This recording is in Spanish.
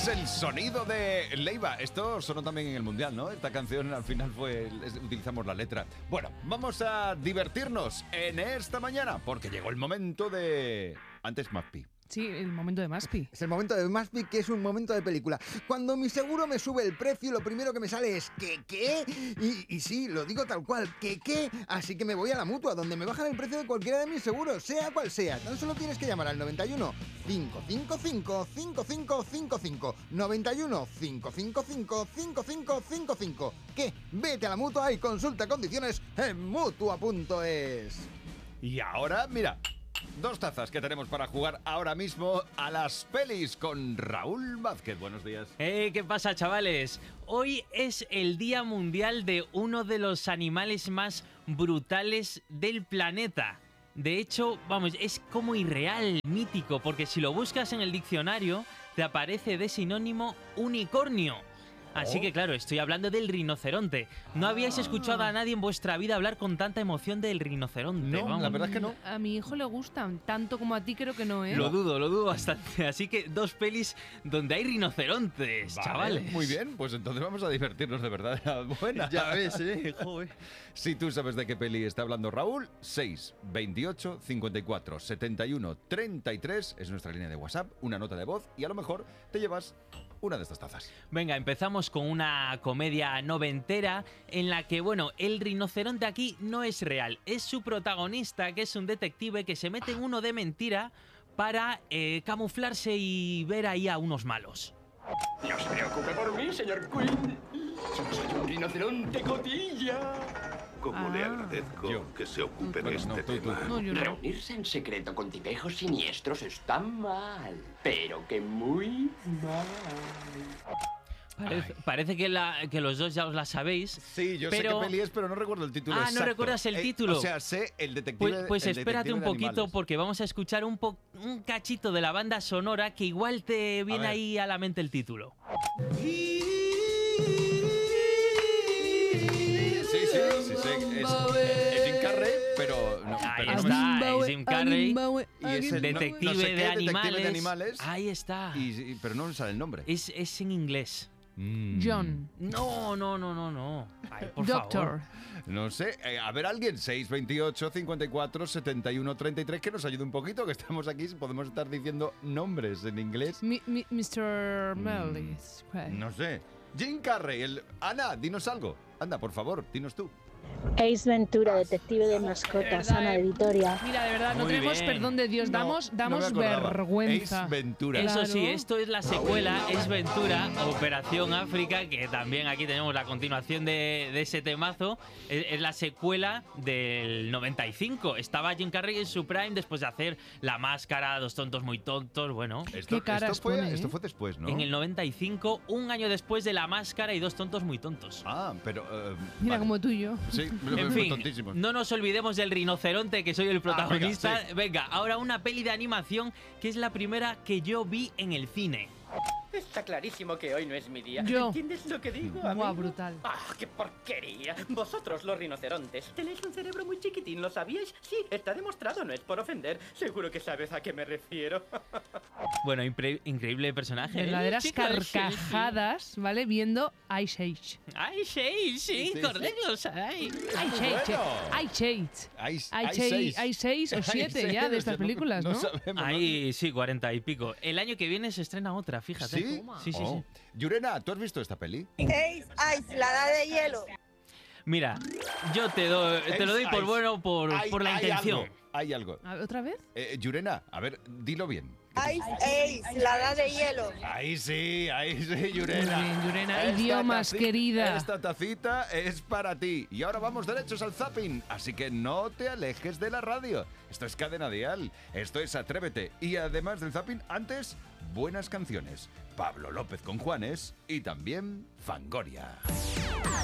Es el sonido de Leiva. Esto sonó también en el Mundial, ¿no? Esta canción al final utilizamos la letra. Bueno, vamos a divertirnos en esta mañana porque llegó el momento de... Antes Maspi. Sí, el momento de Maspi. Es el momento de Maspi, que es un momento de película. Cuando mi seguro me sube el precio, lo primero que me sale es ¿qué? Y sí, lo digo tal cual, ¿qué? Así que me voy a la Mutua, donde me bajan el precio de cualquiera de mis seguros, sea cual sea. Tan solo tienes que llamar al 91 555 5555. 91 555 5555. ¿Qué? Vete a la Mutua y consulta condiciones en Mutua.es. Y ahora, mira... 2 tazas que tenemos para jugar ahora mismo a las pelis con Raúl Vázquez. Buenos días. ¿Qué pasa, chavales? Hoy es el Día Mundial de uno de los animales más brutales del planeta. De hecho, vamos, es como irreal, mítico, porque si lo buscas en el diccionario, te aparece de sinónimo unicornio. Así que claro, estoy hablando del rinoceronte. ¿No habíais escuchado a nadie en vuestra vida hablar con tanta emoción del rinoceronte? No, Vamos. la verdad es que no. A mi hijo le gustan, tanto como a ti creo que no, ¿eh? Lo dudo bastante. Así que 2 pelis donde hay rinocerontes, Vale, chavales. muy bien, pues entonces vamos a divertirnos de verdad. Buena. Ya ves, joder. Si tú sabes de qué peli está hablando Raúl, 6 28 54 71 33 es nuestra línea de WhatsApp, una nota de voz y a lo mejor te llevas una de estas tazas. Venga, empezamos con una comedia noventera en la que, bueno, el rinoceronte aquí no es real. Es su protagonista, que es un detective que se mete en uno de mentira para camuflarse y ver ahí a unos malos. No se preocupe por mí, señor Quinn. Solo soy un rinoceronte cotilla. Como le agradezco Yo. que se ocupe de Bueno, este no, tú. tema. No, yo no. Reunirse en secreto con tipejos siniestros está mal, pero que muy mal. Parece que los dos ya os la sabéis. Sí, yo pero... sé qué peli es, pero no recuerdo el título exacto. ¿No recuerdas el título? O sea, sé el detective. Pues el espérate detective un de poquito animales. porque vamos a escuchar un cachito de la banda sonora que igual te viene ver. ahí a la mente el título. Sí, es Jim Carrey, pero no. Ahí pero no está, es Jim Carrey, Y es el detective, no sé qué, de animales. detective de animales. Ahí está. Pero no me sale el nombre. Es en inglés. John. No. Ay, por Doctor. favor. No sé, a ver alguien, 628 54 71 33, que nos ayude un poquito, que estamos aquí, podemos estar diciendo nombres en inglés. Mr. Mellis. No sé. Jim Carrey, Ana, dinos algo. Anda, por favor, dinos tú. Ace Ventura, detective de mascotas, Ana de Vitoria. Mira, de verdad, no Muy tenemos bien. perdón de Dios. No Damos me acordaba. vergüenza. Ace Ventura. Eso Claro. sí, esto es la secuela, es Ventura, Operación África, que también aquí tenemos la continuación de ese temazo. Es la secuela del 95. Estaba Jim Carrey en su prime después de hacer La Máscara, Dos tontos muy tontos, bueno. Qué caras pone, ¿eh? Esto fue después, ¿no? En el 95, un año después de La Máscara y Dos tontos muy tontos. Ah, pero... Mira, vale. como tú y yo. Sí, En fin, tontísimos. no nos olvidemos del rinoceronte, que soy el protagonista. venga, sí. Venga, ahora una peli de animación que es la primera que yo vi en el cine. Está clarísimo que hoy no es mi día. Yo. ¿Entiendes lo que digo, amigo? Guau, brutal. ¡Ah, qué porquería! Vosotros, los rinocerontes, tenéis un cerebro muy chiquitín, ¿lo sabíais? Sí, está demostrado, no es por ofender. Seguro que sabes a qué me refiero. Bueno, increíble personaje. Verdaderas Chicos, carcajadas, ¿vale? Viendo Ice Age. ¡Ay, sí, Sí, correctos! ¡Ay! Ice Age. Ice Hay Age. Hay 6 o 7 ya de estas películas, ¿no? sabemos, Ahí sí, 40 y pico. El año que viene se estrena otra, fíjate. ¿Sí? Sí. Oh. Yurena, ¿tú has visto esta peli? Ace Ice, la edad de hielo. Mira, yo te lo doy por bueno por la intención. Hay algo. ¿Otra vez? Yurena, a ver, dilo bien. Ice Ace, la edad de hielo. Ahí sí, Yurena. Muy bien, Yurena. Esta Idiomas, querida. Esta tacita es para ti. Y ahora vamos derechos al zapping. Así que no te alejes de la radio. Esto es Cadena Dial. Esto es Atrévete. Y además del zapping, antes, buenas canciones. Pablo López con Juanes y también Fangoria.